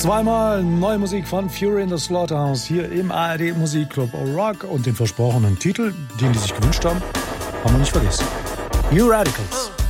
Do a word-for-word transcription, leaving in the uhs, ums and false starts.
Zweimal neue Musik von Fury in the Slaughterhouse hier im A R D Musikclub Rock und den versprochenen Titel, den die sich gewünscht haben, haben wir nicht vergessen. New Radicals.